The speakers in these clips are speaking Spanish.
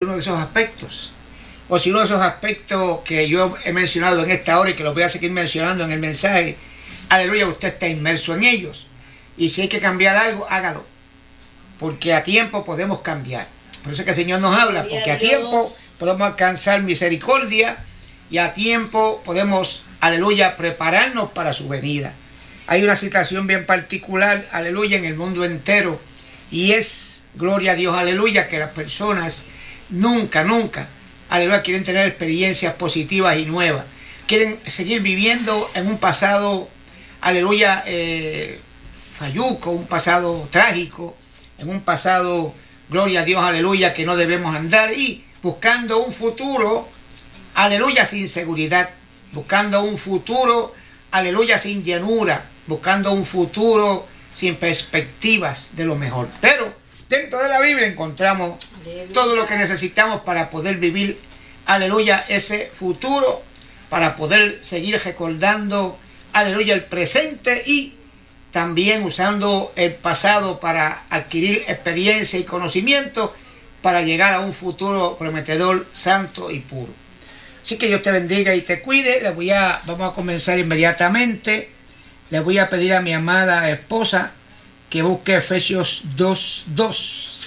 uno de esos aspectos. O si uno de esos aspectos que yo he mencionado en esta hora y que los voy a seguir mencionando en el mensaje, aleluya, usted está inmerso en ellos. Y si hay que cambiar algo, hágalo. Porque a tiempo podemos cambiar. Por eso es que el Señor nos habla, porque a tiempo podemos alcanzar misericordia y a tiempo podemos, aleluya, prepararnos para su venida. Hay una situación bien particular, aleluya, en el mundo entero, y es, gloria a Dios, aleluya, que las personas nunca, aleluya, quieren tener experiencias positivas y nuevas. Quieren seguir viviendo en un pasado, aleluya, falluco, un pasado trágico, en un pasado, gloria a Dios, aleluya, que no debemos andar, y buscando un futuro, aleluya, sin seguridad, buscando un futuro, aleluya, sin llenura, buscando un futuro sin perspectivas de lo mejor. Pero dentro de la Biblia encontramos todo lo que necesitamos para poder vivir, aleluya, ese futuro, para poder seguir recordando, aleluya, el presente y también usando el pasado para adquirir experiencia y conocimiento para llegar a un futuro prometedor, santo y puro. Así que Dios te bendiga y te cuide. Vamos a comenzar inmediatamente. Le voy a pedir a mi amada esposa que busque Efesios 2:2.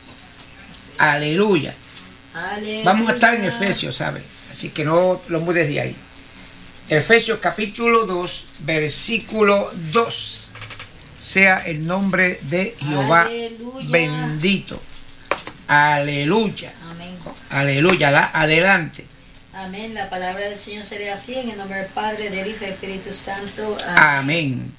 Aleluya. Aleluya. Vamos a estar en Efesios, ¿sabes? Así que no lo mudes de ahí. Efesios capítulo 2, versículo 2. Sea el nombre de Jehová aleluya. Bendito. Aleluya. Amén. Aleluya. Adelante. Amén. La palabra del Señor será así, en el nombre del Padre, del Hijo y del Espíritu Santo. Amén.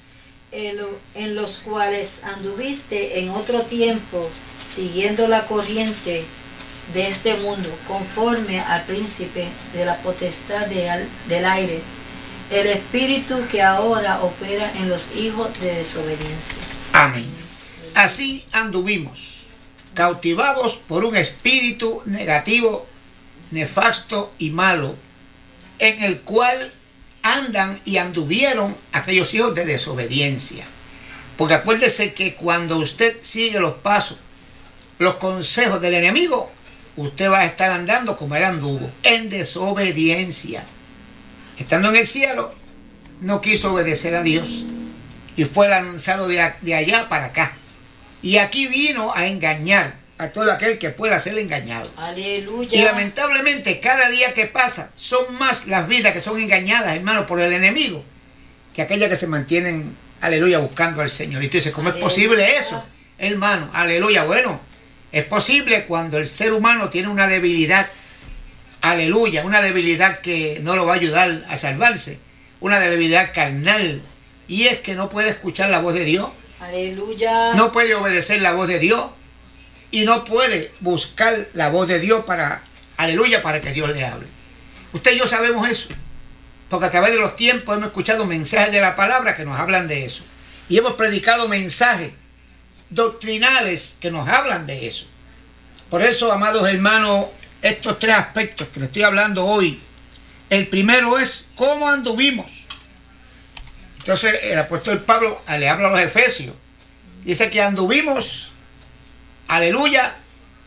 En los cuales anduviste en otro tiempo, siguiendo la corriente de este mundo, conforme al príncipe de la potestad del aire, el espíritu que ahora opera en los hijos de desobediencia. Amén. Así anduvimos, cautivados por un espíritu negativo, nefasto y malo, en el cual andan y anduvieron aquellos hijos de desobediencia. Porque acuérdese que cuando usted sigue los pasos, los consejos del enemigo, usted va a estar andando como él anduvo, en desobediencia. Estando en el cielo, no quiso obedecer a Dios y fue lanzado de allá para acá. Y aquí vino a engañar a todo aquel que pueda ser engañado. Aleluya. Y lamentablemente cada día que pasa son más las vidas que son engañadas, hermano, por el enemigo, que aquellas que se mantienen, aleluya, buscando al Señor. Y tú dices, ¿cómo aleluya. Es posible eso, hermano? Aleluya. Bueno, es posible cuando el ser humano tiene una debilidad, aleluya, una debilidad que no lo va a ayudar a salvarse, una debilidad carnal, y es que no puede escuchar la voz de Dios. Aleluya. No puede obedecer la voz de Dios y no puede buscar la voz de Dios para, aleluya, para que Dios le hable. Usted y yo sabemos eso, porque a través de los tiempos hemos escuchado mensajes de la palabra que nos hablan de eso, y hemos predicado mensajes doctrinales que nos hablan de eso. Por eso, amados hermanos, estos tres aspectos que les estoy hablando hoy, el primero es cómo anduvimos. Entonces el apóstol Pablo le habla a los Efesios, dice que anduvimos, aleluya,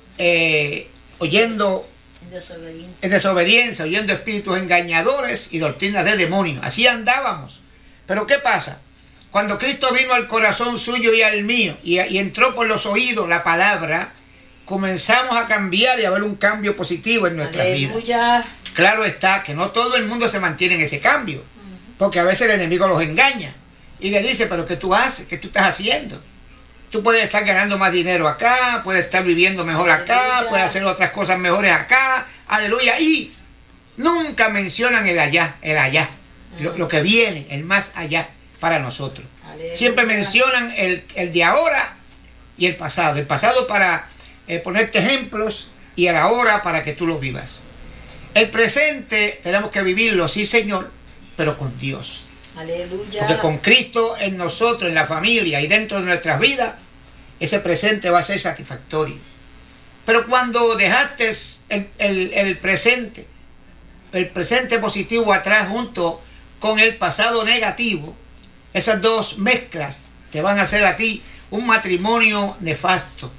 oyendo en desobediencia, oyendo espíritus engañadores y doctrinas de demonios. Así andábamos. Pero ¿qué pasa? Cuando Cristo vino al corazón suyo y al mío y entró por los oídos la palabra, comenzamos a cambiar y a ver un cambio positivo en nuestras vidas. Claro está que no todo el mundo se mantiene en ese cambio, porque a veces el enemigo los engaña y le dice, pero ¿qué tú haces? ¿Qué tú estás haciendo? Tú puedes estar ganando más dinero acá, puedes estar viviendo mejor acá, puedes hacer otras cosas mejores acá, aleluya, y nunca mencionan el allá, lo que viene, el más allá para nosotros. Aleluya. Siempre mencionan el de ahora y el pasado para ponerte ejemplos y el ahora para que tú lo vivas. El presente tenemos que vivirlo, sí Señor, pero con Dios. Aleluya. Porque con Cristo en nosotros, en la familia y dentro de nuestras vidas, ese presente va a ser satisfactorio. Pero cuando dejaste el presente positivo atrás junto con el pasado negativo, esas dos mezclas te van a hacer a ti un matrimonio nefasto,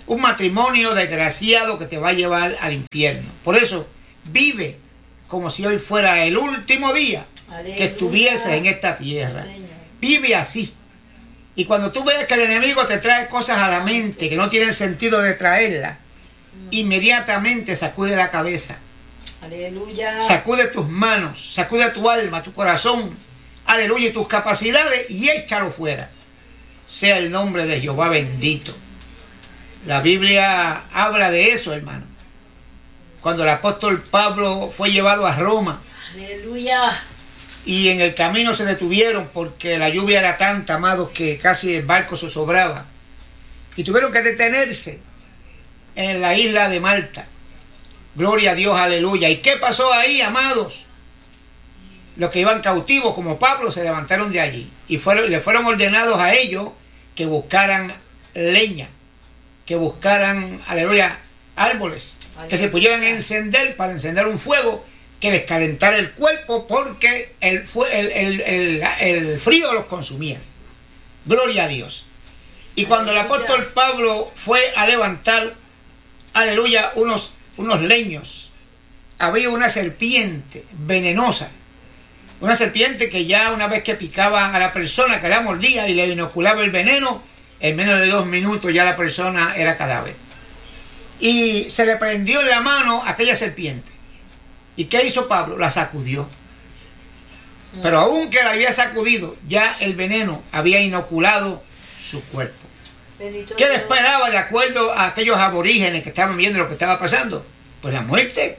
un matrimonio desgraciado que te va a llevar al infierno. Por eso, vive como si hoy fuera el último día que estuvieses en esta tierra. Vive así. Y cuando tú veas que el enemigo te trae cosas a la mente que no tienen sentido de traerlas, inmediatamente sacude la cabeza. Aleluya. Sacude tus manos, sacude tu alma, tu corazón, aleluya, y tus capacidades, y échalo fuera. Sea el nombre de Jehová bendito. La Biblia habla de eso, hermano. Cuando el apóstol Pablo fue llevado a Roma, aleluya, y en el camino se detuvieron porque la lluvia era tanta, amados, que casi el barco se sobraba, y tuvieron que detenerse en la isla de Malta. Gloria a Dios, aleluya. ¿Y qué pasó ahí, amados? Los que iban cautivos como Pablo se levantaron de allí y le fueron ordenados a ellos que buscaran leña, que buscaran, aleluya, árboles, que se pudieran encender para encender un fuego que les calentara el cuerpo, porque el frío los consumía. Gloria a Dios. Y cuando el apóstol Pablo fue a levantar, aleluya, unos leños, había una serpiente venenosa, una serpiente que ya una vez que picaba a la persona, que la mordía y le inoculaba el veneno, en menos de 2 minutos ya la persona era cadáver. Y se le prendió en la mano aquella serpiente. ¿Y qué hizo Pablo? La sacudió. Pero aunque la había sacudido, ya el veneno había inoculado su cuerpo. ¿Qué le esperaba de acuerdo a aquellos aborígenes que estaban viendo lo que estaba pasando? Pues la muerte.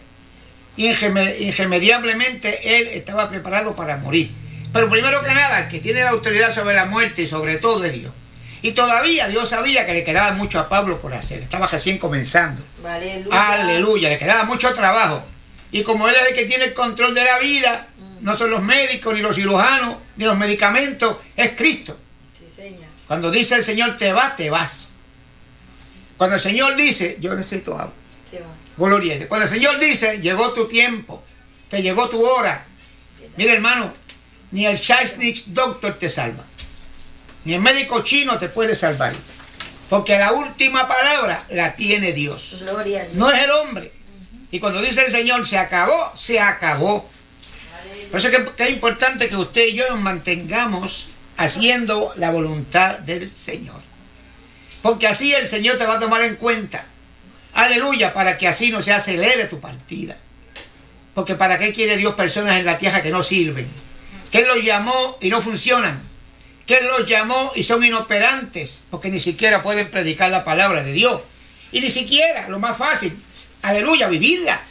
Irremediablemente él estaba preparado para morir. Pero primero que nada, el que tiene la autoridad sobre la muerte y sobre todo es Dios. Y todavía Dios sabía que le quedaba mucho a Pablo por hacer. Estaba recién comenzando. Aleluya. Aleluya, le quedaba mucho trabajo. Y como él es el que tiene el control de la vida, no son los médicos, ni los cirujanos, ni los medicamentos, es Cristo. Sí, Señor. Cuando dice el Señor te vas, te vas. Cuando el Señor dice, yo necesito agua. Sí, gloria a Dios. Cuando el Señor dice, llegó tu tiempo, te llegó tu hora. Mira, hermano, ni el Chinese doctor te salva. Ni el médico chino te puede salvar. Porque la última palabra la tiene Dios. Gloria a Dios. No es el hombre. Y cuando dice el Señor, se acabó, se acabó. Por eso es que es importante que usted y yo nos mantengamos haciendo la voluntad del Señor. Porque así el Señor te va a tomar en cuenta. Aleluya, para que así no se acelere tu partida. Porque ¿para qué quiere Dios personas en la tierra que no sirven? Que Él los llamó y no funcionan. Que Él los llamó y son inoperantes, porque ni siquiera pueden predicar la palabra de Dios. Y ni siquiera, lo más fácil, aleluya, vivirla.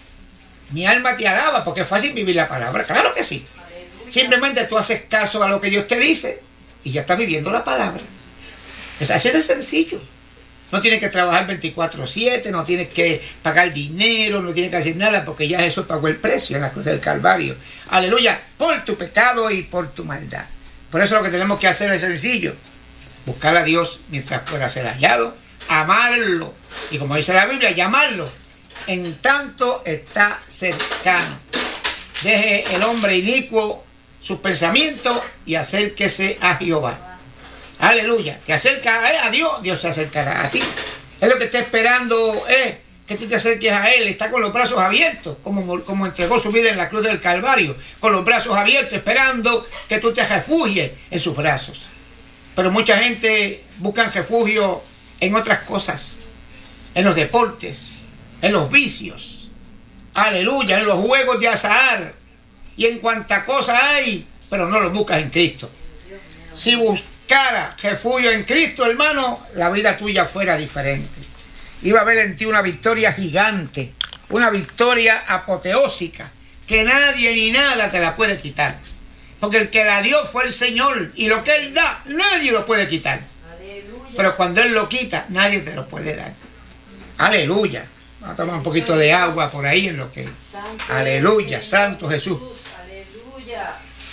Mi alma te alaba, porque es fácil vivir la palabra, claro que sí. Aleluya. Simplemente tú haces caso a lo que Dios te dice y ya estás viviendo la palabra. Es así de sencillo. No tienes que trabajar 24/7, no tienes que pagar dinero, no tienes que hacer nada, porque ya Jesús pagó el precio en la cruz del Calvario. Aleluya, por tu pecado y por tu maldad. Por eso lo que tenemos que hacer es sencillo. Buscar a Dios mientras pueda ser hallado, amarlo. Y como dice la Biblia, llamarlo en tanto está cercano. Deje el hombre inicuo sus pensamientos y acérquese a Jehová. Aleluya. Te acercas a Dios, Dios se acercará a ti. Es lo que está esperando, que tú te acerques a Él. Está con los brazos abiertos, como entregó su vida en la cruz del Calvario, con los brazos abiertos, esperando que tú te refugies en sus brazos. Pero mucha gente busca refugio en otras cosas, en los deportes, en los vicios, aleluya, en los juegos de azar y en cuanta cosa hay, pero no los buscas en Cristo. Si buscara refugio en Cristo, hermano, la vida tuya fuera diferente. Iba a haber en ti una victoria gigante, una victoria apoteósica, que nadie ni nada te la puede quitar. Porque el que la dio fue el Señor, y lo que Él da, nadie lo puede quitar. Aleluya. Pero cuando Él lo quita, nadie te lo puede dar. Aleluya. Vamos a tomar un poquito de agua por ahí en lo que... Santo aleluya, Santo Jesús. Aleluya.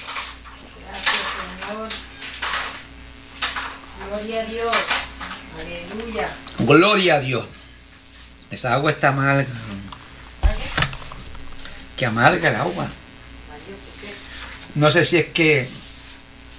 Gracias, Señor. Gloria a Dios. Aleluya. Gloria a Dios. Esa agua está amarga. Que amarga el agua. No sé si es que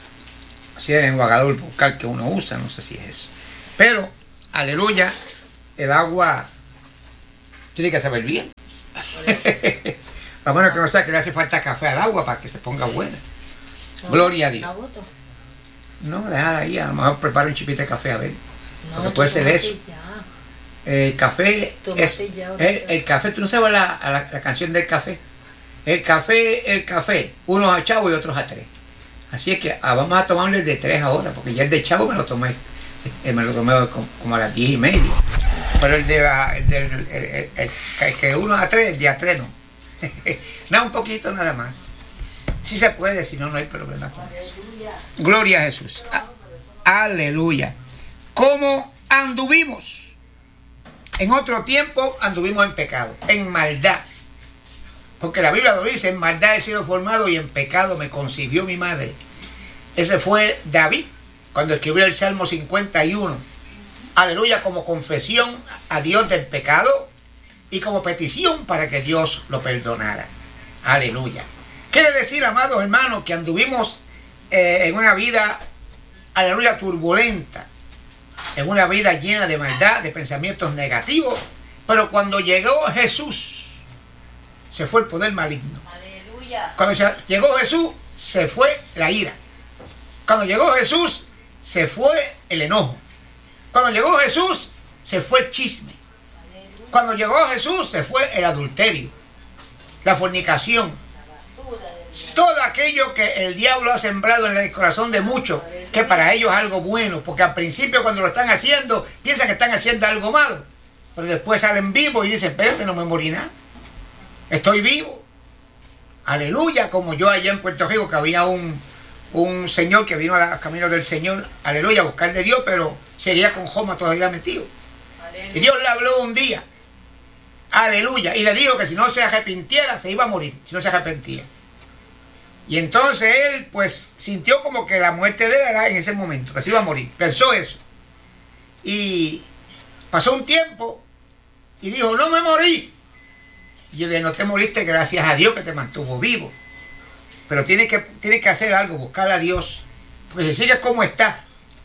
si es el enjuagador bucal que uno usa, no sé si es eso. Pero, aleluya, el agua tiene que saber bien. A menos que no sea que le hace falta café al agua para que se ponga buena. Gloria a Dios. No, déjala ahí, a lo mejor prepara un chipito de café, a ver. No, porque puede ser eso. El café es, el café, tú no sabes la canción del café. El café, unos a chavo y otros a tres. Así es que vamos a tomarle el de 3 ahora, porque ya el de chavo me lo tomé como a las 10:30. Pero el que 1 a 3, el de a 3 no. Nada, un poquito nada más. Si se puede, si no, no hay problema con eso. Gloria a Jesús. Aleluya. ¿Cómo anduvimos? En otro tiempo anduvimos en pecado, en maldad. Porque la Biblia lo dice, en maldad he sido formado y en pecado me concibió mi madre. Ese fue David, cuando escribió el Salmo 51. Aleluya, como confesión a Dios del pecado y como petición para que Dios lo perdonara. Aleluya. Quiere decir, amados hermanos, que anduvimos en una vida, aleluya, turbulenta, en una vida llena de maldad, de pensamientos negativos, pero cuando llegó Jesús, se fue el poder maligno. Aleluya. Cuando llegó Jesús, se fue la ira. Cuando llegó Jesús, se fue el enojo. Cuando llegó Jesús, se fue el chisme. Aleluya. Cuando llegó Jesús, se fue el adulterio, la fornicación. Todo aquello que el diablo ha sembrado en el corazón de muchos, que para ellos es algo bueno, porque al principio cuando lo están haciendo, piensan que están haciendo algo malo, pero después salen vivos y dicen, espérate, no me morí nada, estoy vivo. Aleluya, como yo allá en Puerto Rico, que había un señor que vino a los caminos del Señor, aleluya, a buscar de Dios, pero seguía con Joma todavía metido. Aleluya. Y Dios le habló un día, aleluya, y le dijo que si no se arrepintiera, se iba a morir, si no se arrepentía. Y entonces él pues sintió como que la muerte de él era en ese momento, que se iba a morir, pensó eso. Y pasó un tiempo y dijo, no me morí. Y yo le dije, no te moriste, gracias a Dios que te mantuvo vivo. Pero tienes que hacer algo, buscar a Dios. Porque si sigues como estás,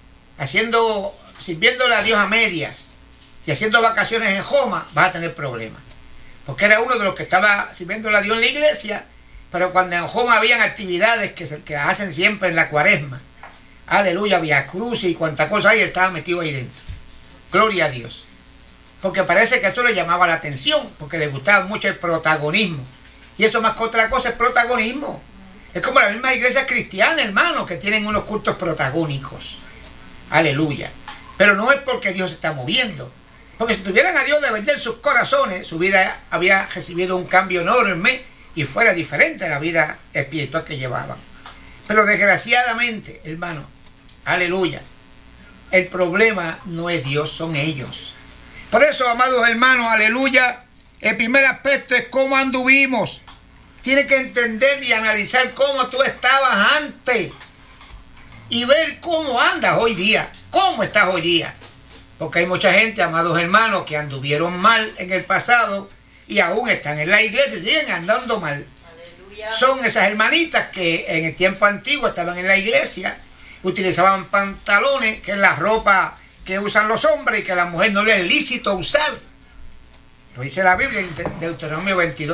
sirviéndole a Dios a medias y haciendo vacaciones en Joma, vas a tener problemas. Porque era uno de los que estaba sirviéndole a Dios en la iglesia, pero cuando en Joma habían actividades que hacen siempre en la cuaresma, aleluya, Vía Cruz y cuanta cosa hay, él estaba metido ahí dentro. Gloria a Dios. Porque parece que eso le llamaba la atención, porque le gustaba mucho el protagonismo. Y eso más que otra cosa es protagonismo. Es como las mismas iglesias cristianas, hermanos, que tienen unos cultos protagónicos. Aleluya. Pero no es porque Dios se está moviendo. Porque si tuvieran a Dios de verdad en sus corazones, su vida había recibido un cambio enorme y fuera diferente la vida espiritual que llevaban. Pero desgraciadamente, hermano, aleluya, el problema no es Dios, son ellos. Por eso, amados hermanos, aleluya, el primer aspecto es cómo anduvimos. Tienes que entender y analizar cómo tú estabas antes y ver cómo andas hoy día, cómo estás hoy día. Porque hay mucha gente, amados hermanos, que anduvieron mal en el pasado y aún están en la iglesia y siguen andando mal. Aleluya. Son esas hermanitas que en el tiempo antiguo estaban en la iglesia, utilizaban pantalones, que es la ropa que usan los hombres y que a la mujer no le es lícito usar. Lo dice la Biblia en Deuteronomio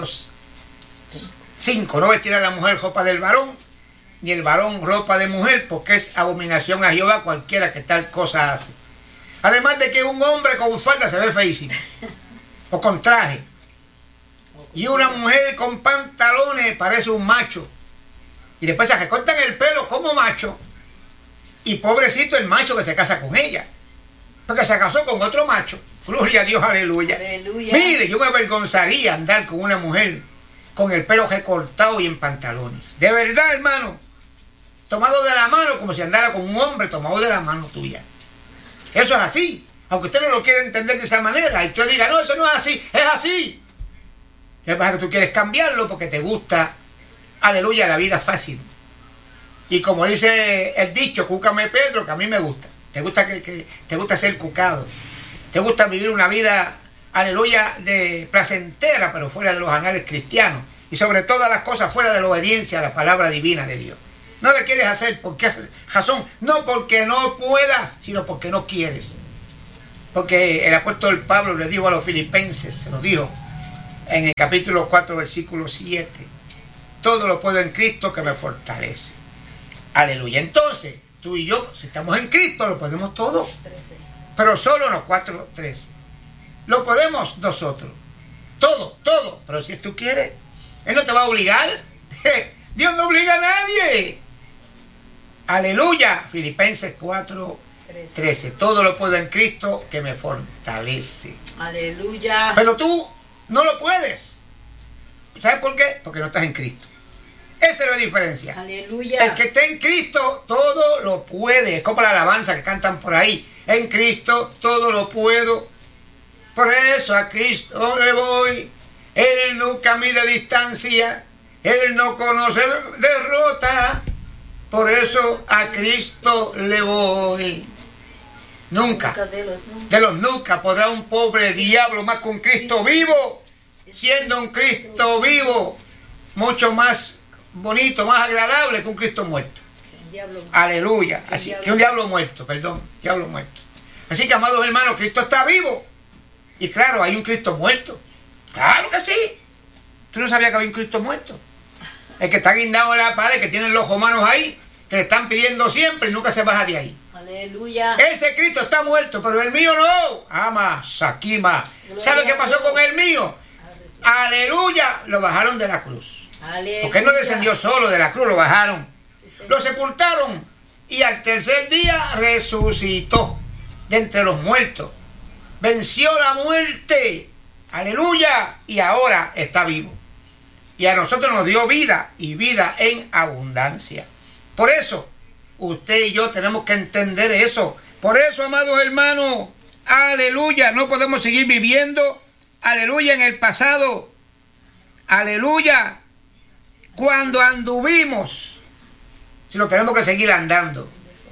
22:5. No vestir a la mujer ropa del varón, ni el varón ropa de mujer, porque es abominación a Jehová cualquiera que tal cosa hace. Además de que un hombre con falda se ve feísimo, o con traje. Y una mujer con pantalones parece un macho. Y después se recortan el pelo como macho. Y pobrecito el macho que se casa con ella, porque se casó con otro macho. Gloria a Dios, aleluya. Aleluya. Mire, yo me avergonzaría andar con una mujer con el pelo recortado y en pantalones. De verdad, hermano. Tomado de la mano como si andara con un hombre tomado de la mano tuya. Eso es así. Aunque usted no lo quiera entender de esa manera. Y usted diga, no, eso no es así. Es así. Lo que pasa es que tú quieres cambiarlo porque te gusta, aleluya, la vida fácil. Y como dice el dicho, cúcame Pedro, que a mí me gusta. Te gusta te gusta ser cucado. Te gusta vivir una vida, aleluya, de placentera, pero fuera de los anales cristianos. Y sobre todas las cosas fuera de la obediencia a la palabra divina de Dios. No le quieres hacer, ¿por qué razón? No porque no puedas, sino porque no quieres. Porque el apóstol Pablo le dijo a los filipenses, se lo dijo en el capítulo 4, versículo 7, todo lo puedo en Cristo que me fortalece. Aleluya. Entonces, tú y yo, si estamos en Cristo, lo podemos todo. Pero solo los 4:13. Lo podemos nosotros. Todo, todo. Pero si tú quieres, Él no te va a obligar. Dios no obliga a nadie. Aleluya. Filipenses 4:13. Todo lo puedo en Cristo que me fortalece. Aleluya. Pero tú no lo puedes. ¿Sabes por qué? Porque no estás en Cristo. Esa es la diferencia. Aleluya. El que está en Cristo todo lo puede. Es como la alabanza que cantan por ahí. En Cristo todo lo puedo. Por eso a Cristo le voy. Él nunca mide distancia. Él no conoce derrota. Por eso a Cristo le voy. Nunca. De los nunca podrá un pobre diablo más con Cristo vivo. Siendo un Cristo vivo mucho más bonito, más agradable que un Cristo muerto. Aleluya. Así que un diablo muerto, perdón, diablo muerto. Así que, amados hermanos, Cristo está vivo. Y claro, hay un Cristo muerto. Claro que sí. ¿Tú no sabías que había un Cristo muerto? El que está guindado en la pared, que tiene los romanos ahí, que le están pidiendo siempre y nunca se baja de ahí. Aleluya. Ese Cristo está muerto, pero el mío no. Ama, Saquima. ¿Sabe qué pasó con el mío? Aleluya. Lo bajaron de la cruz. Aleluya. Porque él no descendió solo de la cruz, lo bajaron. Lo sepultaron y al tercer día resucitó de entre los muertos. Venció la muerte. Aleluya. Y ahora está vivo. Y a nosotros nos dio vida y vida en abundancia. Por eso, usted y yo tenemos que entender eso. Por eso, amados hermanos, aleluya, no podemos seguir viviendo, aleluya, en el pasado. Aleluya. Cuando anduvimos, si lo tenemos que seguir andando.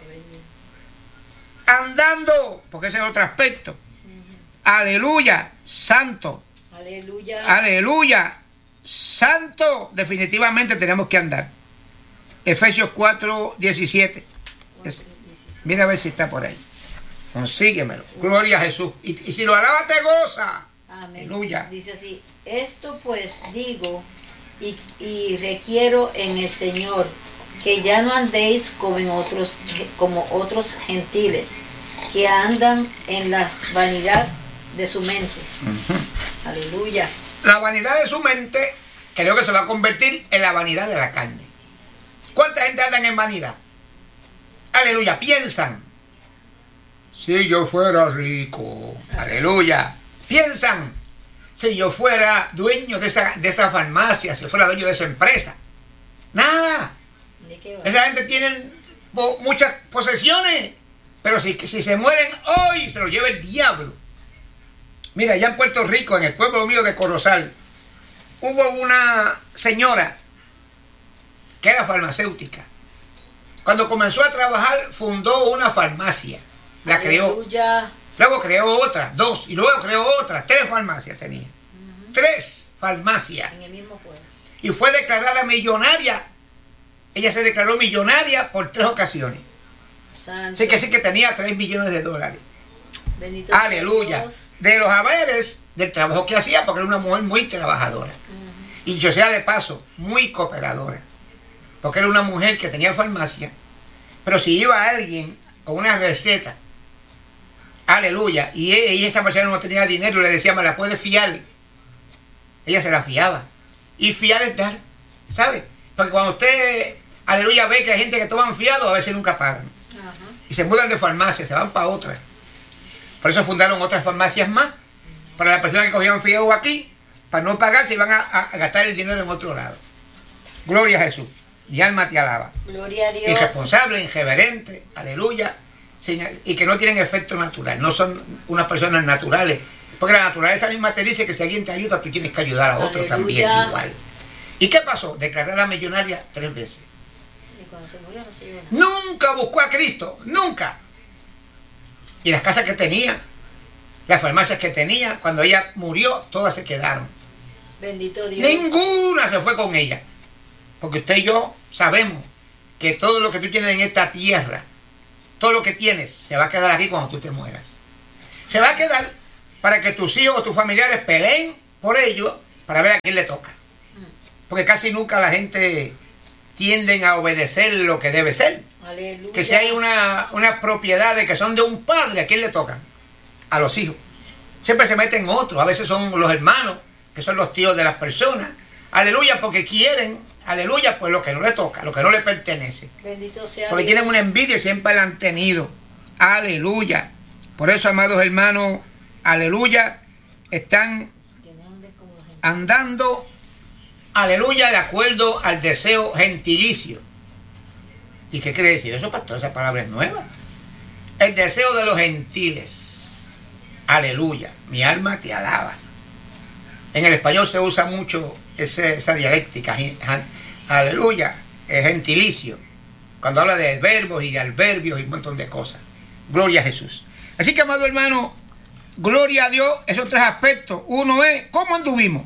Andando, porque ese es otro aspecto. Aleluya, santo. Aleluya. Aleluya, santo. Definitivamente tenemos que andar. Efesios 4:17. Mira a ver si está por ahí. Consíguemelo. Gloria a Jesús. Y si lo alabas te goza. Amén. Aleluya. Dice así: esto pues digo y requiero en el Señor, que ya no andéis como otros gentiles, que andan en la vanidad de su mente. Aleluya. La vanidad de su mente creo que se va a convertir en la vanidad de la carne. ¿Cuánta gente anda en vanidad? Aleluya, piensan. Si yo fuera rico, aleluya. Piensan, si yo fuera dueño de esa farmacia, si fuera dueño de esa empresa. Nada. ¿De qué va? Esa gente tiene muchas posesiones, pero si se mueren hoy, se lo lleva el diablo. Mira, allá en Puerto Rico, en el pueblo mío de Corozal, hubo una señora que era farmacéutica. Cuando comenzó a trabajar, fundó una farmacia. La creó. Aleluya. Luego creó otra, 2, y luego creó otra, 3 farmacias tenía. 3 farmacias. En el mismo pueblo. Y fue declarada millonaria. Ella se declaró millonaria por 3 ocasiones. Santo. Así que sí que tenía $3 millones. Bendito sea Aleluya. Dios. De los haberes del trabajo que hacía, porque era una mujer muy trabajadora. Y yo sea de paso, muy cooperadora. Porque era una mujer que tenía farmacia. Pero si iba alguien con una receta, aleluya, y esta persona no tenía dinero, le decía, me la puedes fiar. Ella se la fiaba. Y fiar es dar, ¿sabe? Porque cuando usted, aleluya, ve que hay gente que toman fiado, a veces nunca pagan. Ajá. Y se mudan de farmacia, se van para otra. Por eso fundaron otras farmacias más, para las personas que cogían fiado aquí, para no pagar, se iban a gastar el dinero en otro lado. Gloria a Jesús. Y alma te alaba. Gloria a Dios. Irresponsable, irreverente, aleluya, y que no tienen efecto natural, no son unas personas naturales, porque la naturaleza misma te dice que si alguien te ayuda, tú tienes que ayudar a otro también igual. ¿Y qué pasó? Declararla millonaria 3 veces. Y cuando se murió no se dio nada. Nunca buscó a Cristo, nunca. Y las casas que tenía, las farmacias que tenía, cuando ella murió, todas se quedaron. Bendito Dios. Ninguna se fue con ella. Porque usted y yo sabemos que todo lo que tú tienes en esta tierra, todo lo que tienes, se va a quedar aquí cuando tú te mueras. Se va a quedar para que tus hijos o tus familiares peleen por ello para ver a quién le toca. Porque casi nunca la gente tienden a obedecer lo que debe ser. Aleluya. Que si hay unas propiedades que son de un padre, ¿a quién le tocan? A los hijos. Siempre se meten otros, a veces son los hermanos, que son los tíos de las personas. Aleluya, porque quieren, aleluya, pues lo que no le toca, lo que no le pertenece. Bendito sea Porque Dios. tienen una envidia y siempre la han tenido. Aleluya. Por eso, amados hermanos, aleluya, están andando, aleluya, de acuerdo al deseo gentilicio. ¿Y qué quiere decir eso, pastor? Esa palabra es nueva. El deseo de los gentiles. Aleluya. Mi alma te alaba. En el español se usa mucho esa dialéctica. Aleluya. Es gentilicio. Cuando habla de verbos y de adverbios y un montón de cosas. Gloria a Jesús. Así que, amado hermano, gloria a Dios. Esos tres aspectos. Uno es, ¿cómo anduvimos?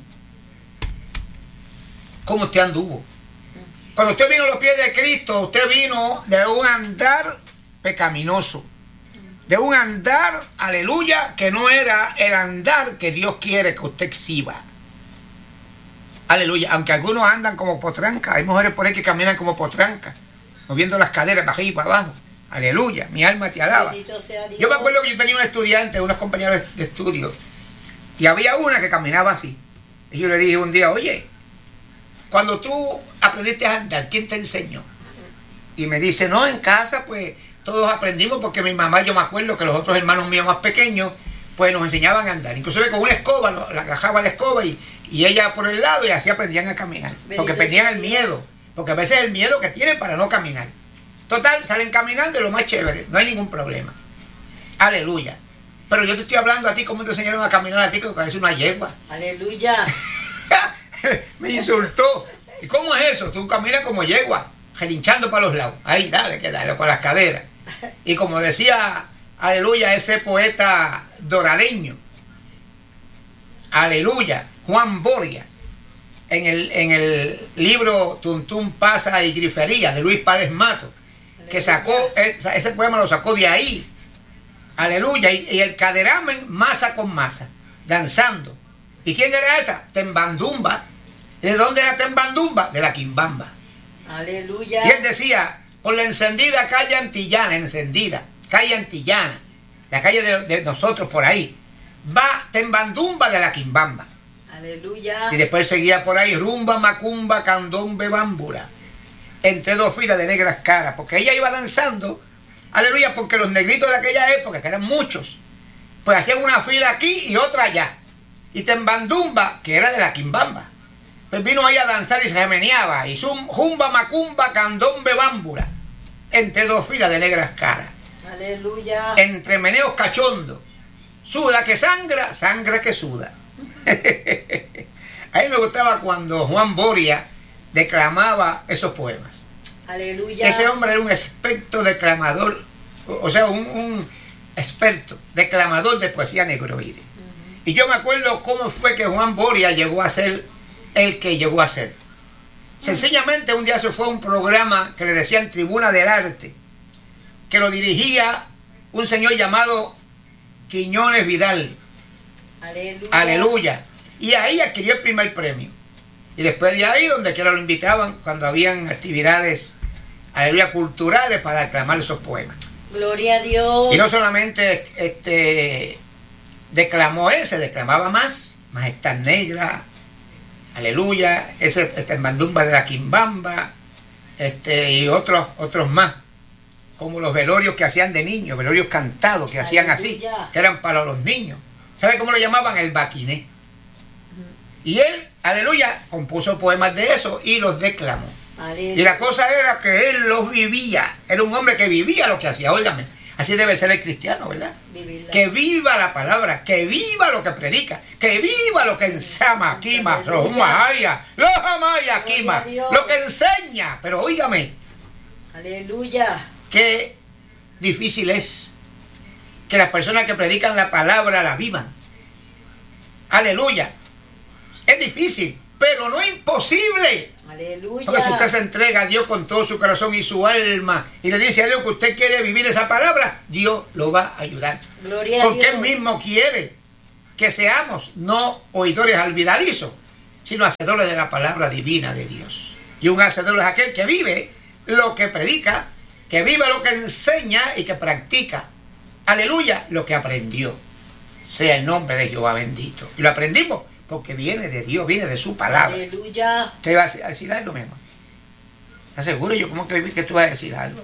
¿Cómo usted anduvo? Cuando usted vino a los pies de Cristo, usted vino de un andar pecaminoso. De un andar, aleluya, que no era el andar que Dios quiere que usted exhiba. Aleluya, aunque algunos andan como potranca, hay mujeres por ahí que caminan como potranca, moviendo las caderas para arriba y para abajo. Aleluya, mi alma te alaba. Bendito sea Dios. Yo me acuerdo que yo tenía un estudiante, unos compañeros de estudio, y había una que caminaba así. Y yo le dije un día, oye, cuando tú aprendiste a andar, ¿quién te enseñó? Y me dice, no, en casa, pues, todos aprendimos porque mi mamá, yo me acuerdo que los otros hermanos míos más pequeños, pues nos enseñaban a andar. Inclusive con una escoba, la agarraba la escoba y ella por el lado y así aprendían a caminar. Porque perdían el miedo. Porque a veces el miedo que tienen para no caminar. Total, salen caminando y lo más chévere, no hay ningún problema. Aleluya. Pero yo te estoy hablando a ti, ¿cómo te enseñaron a caminar a ti? Que parece una yegua. Aleluya. Me insultó. ¿Y cómo es eso? Tú caminas como yegua, relinchando para los lados. Ahí, dale, que dale, con las caderas. Y como decía, aleluya, ese poeta doradeño, aleluya, Juan Boria, en el libro Tuntún, Pasa y Grifería, de Luis Páez Mato, que sacó, ese poema lo sacó de ahí, aleluya, y el caderamen masa con masa, danzando. ¿Y quién era esa? Tembandumba. ¿De dónde era Tembandumba? De la Quimbamba. Aleluya. Y él decía, por la encendida calle Antillana, encendida, calle Antillana, la calle de nosotros por ahí, va Tembandumba de la Quimbamba. Aleluya. Y después seguía por ahí, rumba, macumba, candombe, bámbula, entre dos filas de negras caras, porque ella iba danzando, aleluya, porque los negritos de aquella época, que eran muchos, pues hacían una fila aquí y otra allá. Y Tembandumba, que era de la Quimbamba, pues vino ahí a danzar y se meneaba, y rumba, macumba, candombe, bámbula, entre dos filas de negras caras. Aleluya. Entre meneos cachondos, suda que sangra, sangra que suda. A mí me gustaba cuando Juan Boria declamaba esos poemas. Aleluya. Ese hombre era un experto declamador, o sea, un experto declamador de poesía negroide. Y yo me acuerdo cómo fue que Juan Boria llegó a ser el que llegó a ser. Sencillamente un día se fue a un programa que le decían Tribuna del Arte, que lo dirigía un señor llamado Quiñones Vidal. Aleluya. Aleluya. Y ahí adquirió el primer premio. Y después de ahí, donde quiera lo invitaban, cuando habían actividades, aleluya, culturales para declamar esos poemas. Gloria a Dios. Y no solamente declamó ese, declamaba más, Majestad Negra, aleluya, ese Tembandumba de la Quimbamba, y otros más, como los velorios que hacían de niños, velorios cantados que hacían así, que eran para los niños. ¿Sabe cómo lo llamaban? El baquiné. Y él, aleluya, compuso poemas de eso y los declamó. Aleluya. Y la cosa era que él los vivía. Era un hombre que vivía lo que hacía. Óigame, así debe ser el cristiano, ¿verdad? Vivirla. Que viva la palabra, que viva lo que predica, que viva lo que ensama, quima, lo que enseña. Pero óigame, Aleluya. qué difícil es que las personas que predican la palabra la vivan. Aleluya. Es difícil, pero pero no imposible. Aleluya. Porque si usted se entrega a Dios con todo su corazón y su alma y le dice a Dios que usted quiere vivir esa palabra, Dios lo va a ayudar. Gloria a Porque Dios. Él mismo quiere que seamos no oidores olvidadizos, sino hacedores de la palabra divina de Dios. Y un hacedor es aquel que vive lo que predica, que vive lo que enseña y que practica. Aleluya, lo que aprendió. Sea el nombre de Jehová bendito. Y lo aprendimos porque viene de Dios, viene de su palabra. Aleluya. ¿Te iba a decir algo, mi hermano? ¿Estás seguro? Yo como que tú vas a decir algo.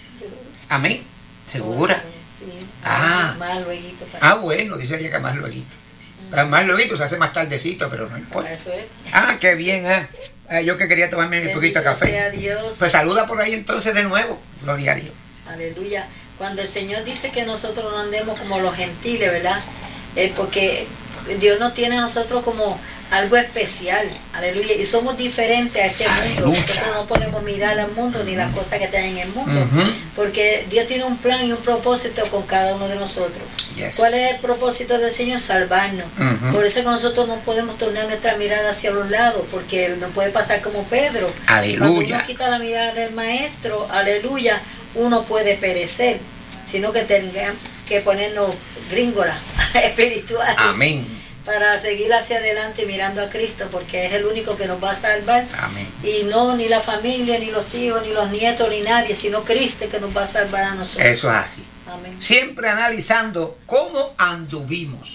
Amén. ¿Segura? Sí. Más lueguito para bueno, dice ella que más lueguito. Más lueguito se hace más tardecito, pero no importa. eso es. Qué bien, yo que quería tomarme mi poquito de café. Sea Dios. Pues saluda por ahí entonces de nuevo. Gloria a Dios. Aleluya. Cuando el Señor dice que nosotros no andemos como los gentiles, ¿verdad? Porque Dios nos tiene a nosotros como algo especial. Aleluya. Y somos diferentes a este mundo. Nosotros no podemos mirar al mundo ni las cosas que están en el mundo. Porque Dios tiene un plan y un propósito con cada uno de nosotros. Yes. ¿Cuál es el propósito del Señor? Salvarnos. Por eso que nosotros no podemos tornar nuestra mirada hacia los lados, porque nos puede pasar como Pedro. Aleluya. Cuando uno quita la mirada del maestro, aleluya, uno puede perecer, sino que tengan que ponernos gringolas espirituales. Amén. Para seguir hacia adelante mirando a Cristo, porque es el único que nos va a salvar. Amén. Y no ni la familia, ni los hijos, ni los nietos, ni nadie, sino Cristo que nos va a salvar a nosotros. Eso es así. Amén. Siempre analizando cómo anduvimos.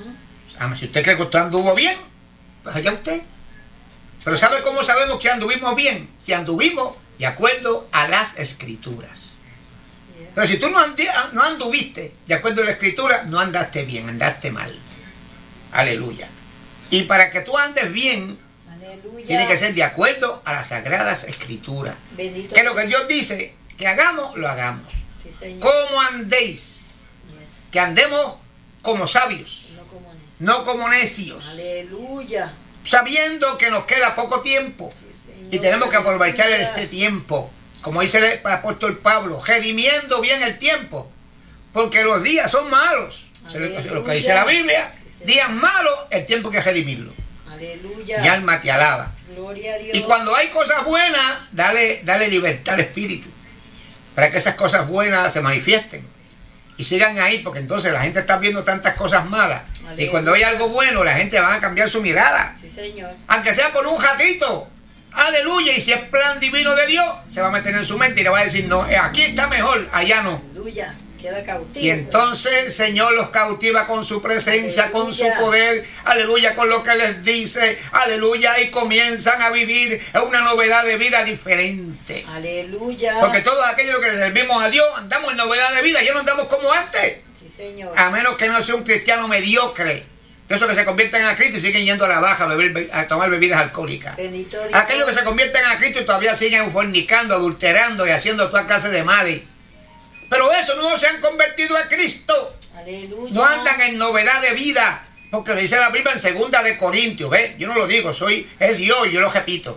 Si usted cree que usted anduvo bien, pues allá usted. Pero ¿sabe cómo sabemos que anduvimos bien? Si anduvimos de acuerdo a las Escrituras. Pero si tú no anduviste de acuerdo a la Escritura, no andaste bien, andaste mal. Aleluya. Y para que tú andes bien, Aleluya, tiene que ser de acuerdo a las Sagradas Escrituras. bendito. Que lo que Dios dice que hagamos, lo hagamos. Sí, Señor. ¿Cómo andéis? Yes. Que andemos como sabios, No como necios. no como necios, Aleluya. sabiendo que nos queda poco tiempo Sí, Señor. y tenemos que aprovechar Aleluya. este tiempo, como dice el apóstol Pablo, redimiendo bien el tiempo, porque los días son malos. Lo que dice la Biblia, Sí, Señor. días malos, el tiempo hay que redimirlo. Aleluya. Mi alma te alaba. Gloria a Dios. Y cuando hay cosas buenas, dale libertad al espíritu, para que esas cosas buenas se manifiesten y sigan ahí, porque entonces la gente está viendo tantas cosas malas. Aleluya. Y cuando hay algo bueno, la gente va a cambiar su mirada, Sí, Señor. aunque sea por un ratito. Aleluya. Y si es plan divino de Dios, se va a meter en su mente y le va a decir, no, aquí está mejor, allá no. Aleluya. Queda cautivo. Y entonces el Señor los cautiva con su presencia, Aleluya. con su poder, aleluya, con lo que les dice, aleluya, y comienzan a vivir una novedad de vida diferente. Aleluya. Porque todos aquellos que le servimos a Dios andamos en novedad de vida, ya no andamos como antes. Sí, Señor. A menos que no sea un cristiano mediocre, de esos que se convierten a Cristo y siguen yendo a la baja a tomar bebidas alcohólicas. Bendito Dios. Aquellos que se convierten a Cristo y todavía siguen fornicando, adulterando y haciendo toda clase de males. Pero eso no se han convertido a Cristo. Aleluya. No andan en novedad de vida. Porque lo dice la Biblia en 2 de Corintios. ¿Ves? Yo no lo digo, es Dios, yo lo repito.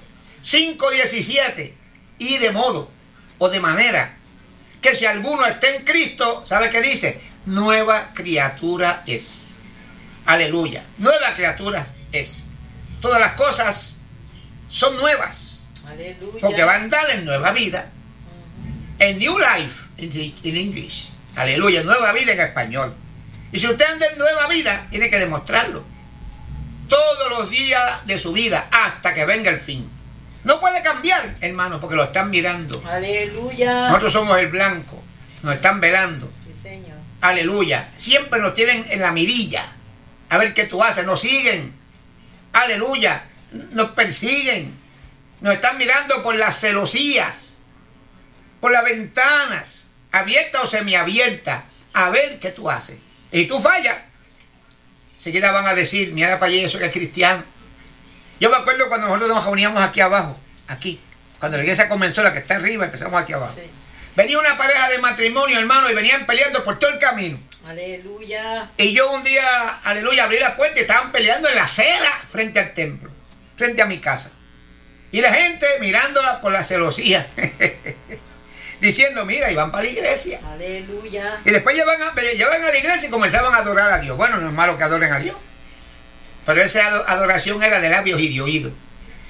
5:17. Y de modo o de manera que si alguno está en Cristo, ¿sabe qué dice? Nueva criatura es. Aleluya. Nueva criatura es. Todas las cosas son nuevas. Aleluya. Porque va a andar en nueva vida. En New Life, en English. Aleluya, nueva vida en español. Y si usted anda en nueva vida, tiene que demostrarlo. Todos los días de su vida, hasta que venga el fin. No puede cambiar, hermano, porque lo están mirando. Aleluya. Nosotros somos el blanco. Nos están velando. Sí, Señor. Aleluya. Siempre nos tienen en la mirilla. A ver qué tú haces. Nos siguen. Aleluya. Nos persiguen. Nos están mirando por las celosías, por las ventanas, abiertas o semiabiertas, a ver qué tú haces. Y tú fallas, enseguida van a decir, mira para allá, eso que es cristiano. Yo me acuerdo cuando nosotros nos reuníamos aquí abajo, aquí, cuando la iglesia comenzó, la que está arriba, empezamos aquí abajo. Sí. Venía una pareja de matrimonio, hermano, y venían peleando por todo el camino. Aleluya. Y yo un día, aleluya, abrí la puerta y estaban peleando en la acera frente al templo, frente a mi casa. Y la gente mirándola por la celosía, diciendo, mira, y van para la iglesia. Aleluya. Y después llevan a la iglesia y comenzaban a adorar a Dios. Bueno, no es malo que adoren a Dios, pero esa adoración era de labios y de oídos.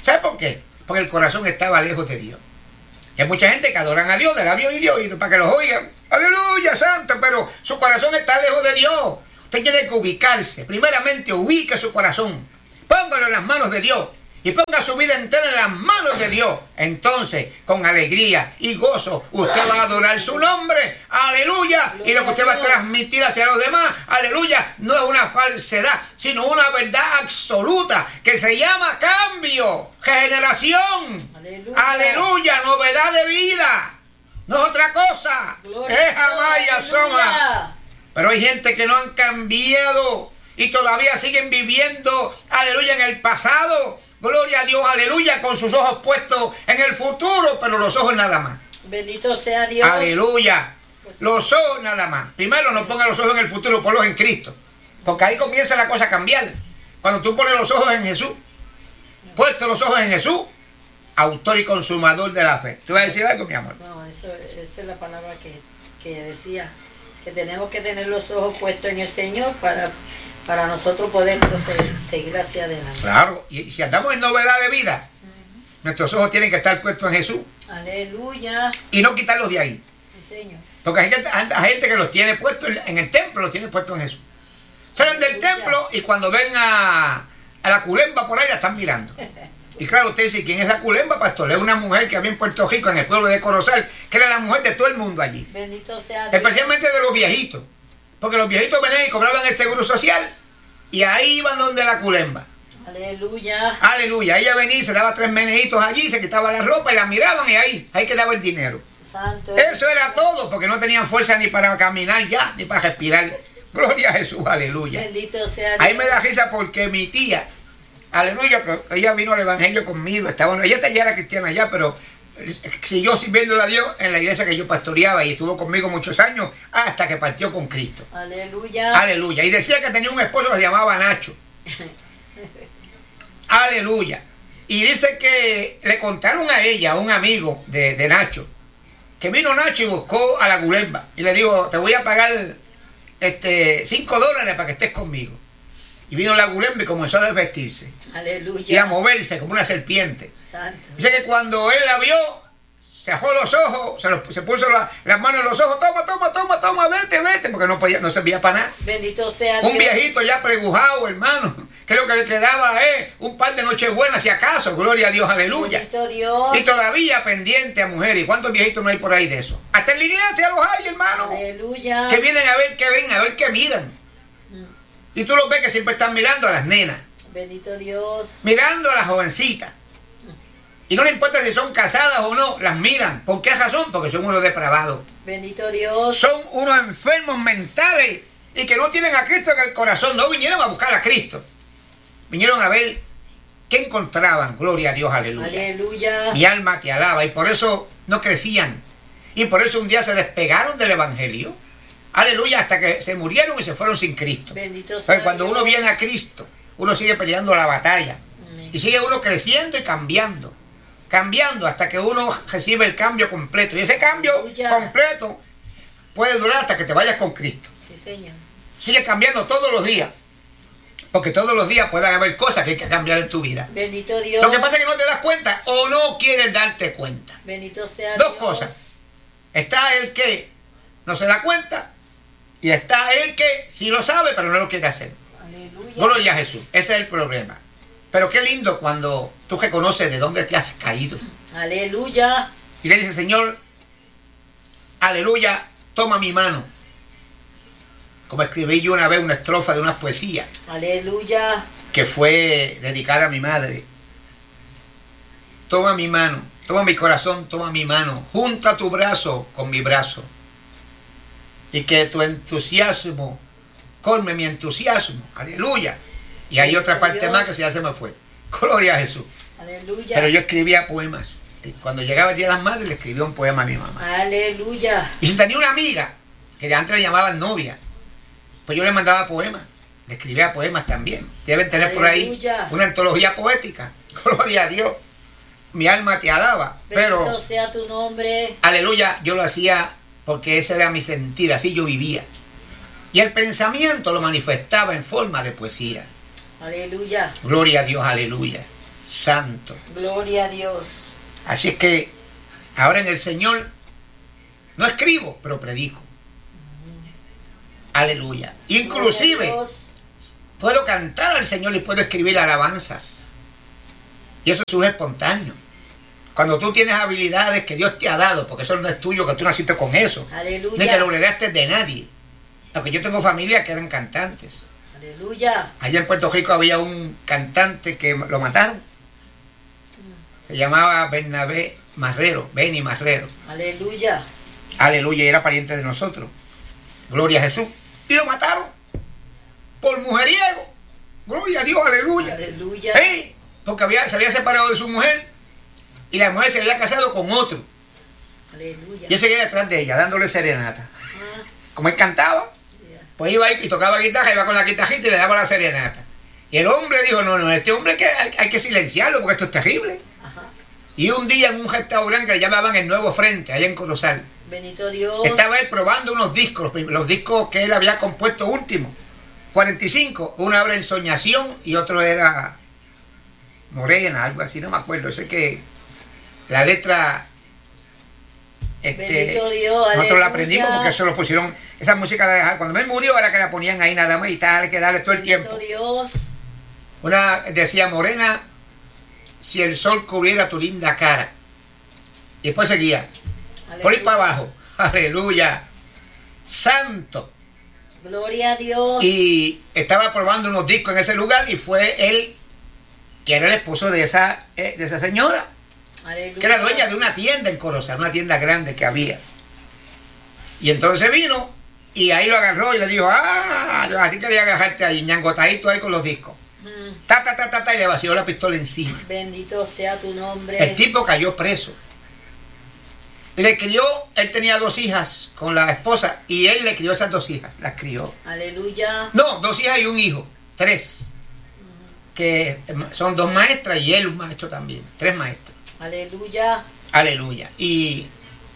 ¿Sabe por qué? Porque el corazón estaba lejos de Dios. Y hay mucha gente que adoran a Dios de labios y de oídos para que los oigan. Aleluya, santo, pero su corazón está lejos de Dios. Usted tiene que ubicarse. Primeramente, ubique su corazón. Póngalo en las manos de Dios. Y ponga su vida entera en las manos de Dios. Entonces, con alegría y gozo, usted va a adorar su nombre. Aleluya. Y lo que usted va a transmitir hacia los demás, aleluya, no es una falsedad, sino una verdad absoluta que se llama cambio, regeneración. Aleluya. Aleluya, novedad de vida. No es otra cosa. Vaya, soma. Pero hay gente que no han cambiado y todavía siguen viviendo, aleluya, en el pasado. Gloria a Dios, aleluya, con sus ojos puestos en el futuro, pero los ojos nada más. Bendito sea Dios. Aleluya. Los ojos nada más. Primero no ponga los ojos en el futuro, ponlos en Cristo. Porque ahí comienza la cosa a cambiar. Cuando tú pones los ojos en Jesús, puestos los ojos en Jesús, autor y consumador de la fe. ¿Tú vas a decir algo, mi amor? No, esa es la palabra que decía. Que tenemos que tener los ojos puestos en el Señor para nosotros poder seguir hacia adelante. Claro, y si andamos en novedad de vida, nuestros ojos tienen que estar puestos en Jesús. Aleluya. Y no quitarlos de ahí. Sí, Señor. Porque hay gente que los tiene puestos en el templo, los tiene puestos en Jesús. Salen del templo y cuando ven a la culemba por ahí la están mirando. Y claro, usted dice, ¿quién es la culemba, pastor? Es una mujer que había en Puerto Rico, en el pueblo de Corozal, que era la mujer de todo el mundo allí. Bendito sea Dios. Especialmente de los viejitos. Porque los viejitos venían y cobraban el seguro social y ahí iban donde la culemba. Aleluya. Aleluya. Ella venía y se daba 3 meneitos allí, se quitaba la ropa y la miraban y ahí quedaba el dinero. Santo. Eso era todo, porque no tenían fuerza ni para caminar ya, ni para respirar. Gloria a Jesús, aleluya. Bendito sea Dios. Ahí me da risa porque mi tía, aleluya, ella vino al evangelio conmigo, ella ya era cristiana ya, pero siguió sirviéndole a Dios en la iglesia que yo pastoreaba y estuvo conmigo muchos años hasta que partió con Cristo. Aleluya. Aleluya. Y decía que tenía un esposo que se llamaba Nacho. Aleluya. Y dice que le contaron a ella, a un amigo de Nacho, que vino Nacho y buscó a la culemba y le dijo, te voy a pagar $5 para que estés conmigo. Y vino la culemba y comenzó a desvestirse. Aleluya. Y a moverse como una serpiente. Santo. Dice que cuando él la vio, se ajó los ojos, se puso las manos en los ojos, toma, vete, porque no servía para nada. Bendito sea Dios. Un viejito ya pregujado, hermano. Creo que le quedaba un par de nochebuenas, si acaso, gloria a Dios, aleluya. Bendito Dios. Y todavía pendiente a mujeres. ¿Y cuántos viejitos no hay por ahí de eso? Hasta en la iglesia los hay, hermano. Aleluya. Que vienen a ver qué ven, a ver qué miran. Y tú los ves que siempre están mirando a las nenas. Bendito Dios. Mirando a las jovencitas. Y no le importa si son casadas o no, las miran. ¿Por qué razón? Porque son unos depravados. Bendito Dios. Son unos enfermos mentales y que no tienen a Cristo en el corazón. No vinieron a buscar a Cristo. Vinieron a ver qué encontraban. Gloria a Dios, aleluya. Aleluya. Mi alma te alaba. Y por eso no crecían. Y por eso un día se despegaron del evangelio. Aleluya, hasta que se murieron y se fueron sin Cristo. Bendito sea Pero cuando Dios. uno viene a Cristo, uno sigue peleando la batalla. Amén. Y sigue uno creciendo y cambiando hasta que uno recibe el cambio completo. Y ese cambio Aleluya. completo puede durar hasta que te vayas con Cristo. Sí, Señor. Sigue cambiando todos los días. Porque todos los días pueden haber cosas que hay que cambiar en tu vida. Bendito Dios. Lo que pasa es que no te das cuenta o no quieres darte cuenta. Bendito sea Dos Dios. cosas. Está el que no se da cuenta y está el que sí lo sabe pero no lo quiere hacer. Aleluya. Gloria a Jesús. Ese es el problema. Pero qué lindo cuando tú reconoces de dónde te has caído. Aleluya. Y le dices, Señor, aleluya, toma mi mano. Como escribí yo una vez una estrofa de una poesía Aleluya. que fue dedicada a mi madre. Toma mi mano, toma mi corazón, toma mi mano. Junta tu brazo con mi brazo. Y que tu entusiasmo colme mi entusiasmo. Aleluya. Y hay otra parte Dios. más que ya se me fue. Gloria a Jesús. Aleluya. Pero yo escribía poemas. Y cuando llegaba el Día de las Madres le escribía un poema a mi mamá. Aleluya. Y si tenía una amiga que antes le llamaban novia, pues yo le mandaba poemas. Le escribía poemas también. Deben tener por ahí Aleluya. una antología poética. Gloria a Dios. Mi alma te alaba. Bendito Pero, sea tu nombre. aleluya, yo lo hacía porque ese era mi sentir. Así yo vivía. Y el pensamiento lo manifestaba en forma de poesía. Aleluya. Gloria a Dios, aleluya. santo. Gloria a Dios. Así es que ahora en el Señor no escribo, pero predico. Aleluya. Inclusive puedo cantar al Señor y puedo escribir alabanzas. Y eso surge espontáneo. Cuando tú tienes habilidades que Dios te ha dado, porque eso no es tuyo, que tú naciste con eso. Aleluya. Ni que lo heredaste de nadie. Porque yo tengo familia que eran cantantes. Aleluya. Allá en Puerto Rico había un cantante que lo mataron. Se llamaba Bernabé Marrero, Benny Marrero. Aleluya. Aleluya, y era pariente de nosotros. Gloria a Jesús. Y lo mataron por mujeriego. Gloria a Dios, aleluya. Aleluya. ¡Hey! Porque se había separado de su mujer y la mujer se había casado con otro. Aleluya. Y él seguía detrás de ella, dándole serenata. Como él cantaba, pues iba ahí y tocaba guitarra, iba con la guitarrita y le daba la serenata. Y el hombre dijo, no, este hombre hay que silenciarlo porque esto es terrible. Ajá. Y un día en un restaurante que le llamaban El Nuevo Frente, allá en Corozal, Bendito Dios. estaba él probando unos discos, los discos que él había compuesto último. 45, uno era Ensoñación y otro era Morena, algo así, no me acuerdo. Sé que la letra, Bendito Dios, nosotros aleluya. la aprendimos porque eso lo pusieron, esa música de dejar, cuando él murió era que la ponían ahí nada más y tal, que darle todo el Bendito tiempo. Dios. Una decía, morena, si el sol cubriera tu linda cara. Y después seguía, por ahí para abajo, aleluya, santo. Gloria a Dios. Y estaba probando unos discos en ese lugar y fue él, que era el esposo de esa señora, Aleluya. que era dueña de una tienda en Corozal, una tienda grande que había. Y entonces vino y ahí lo agarró y le dijo, yo a ti quería agarrarte ahí, ñangotadito ahí con los discos. Y le vació la pistola encima. Bendito sea tu nombre. El tipo cayó preso. Le crió, él tenía 2 hijas con la esposa y él le crió esas 2 hijas, las crió. Aleluya. No, 2 hijas y un hijo, 3. Que son 2 maestras y él un maestro también, 3 maestros. Aleluya. Aleluya. Y